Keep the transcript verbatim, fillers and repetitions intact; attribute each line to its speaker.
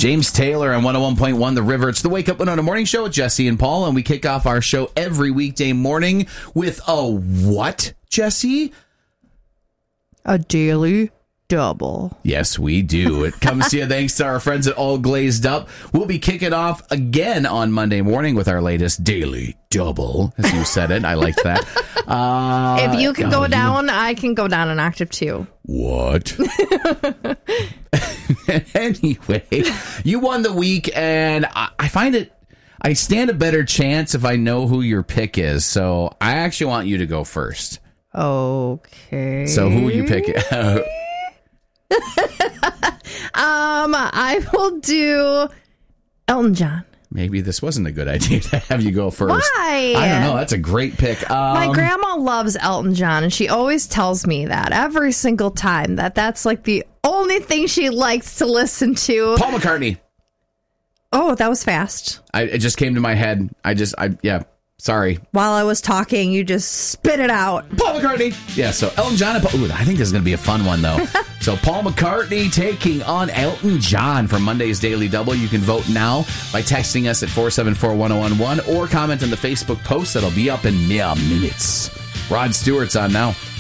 Speaker 1: James Taylor on one oh one point one The River. It's the Wake Up Winona Morning Show with Jesse and Paul, and we kick off our show every weekday morning with a what, Jesse?
Speaker 2: A daily double.
Speaker 1: Yes, we do. It comes to you thanks to our friends at All Glazed Up. We'll be kicking off again on Monday morning with our latest daily double, as you said it. I liked that. Uh,
Speaker 2: if you can
Speaker 1: oh,
Speaker 2: go
Speaker 1: you-
Speaker 2: down, I can go down an octave too.
Speaker 1: What? Anyway, you won the week, and I, I find it, I stand a better chance if I know who your pick is. So I actually want you to go first.
Speaker 2: Okay.
Speaker 1: So who would you pick?
Speaker 2: um, I will do Elton John.
Speaker 1: Maybe this wasn't a good idea to have you go first.
Speaker 2: Why?
Speaker 1: I don't know. That's a great pick. Um,
Speaker 2: My grandma loves Elton John, and she always tells me that every single time, that that's like the only thing she likes to listen to.
Speaker 1: Paul McCartney.
Speaker 2: Oh, that was fast.
Speaker 1: I, it just came to my head. I just, I yeah. Sorry.
Speaker 2: While I was talking, you just spit it out.
Speaker 1: Paul McCartney. Yeah, so Elton John and Paul. Ooh, I think this is going to be a fun one, though. So Paul McCartney taking on Elton John for Monday's Daily Double. You can vote now by texting us at four seven four, one oh one one or comment on the Facebook post that'll be up in mere minutes. Rod Stewart's on now.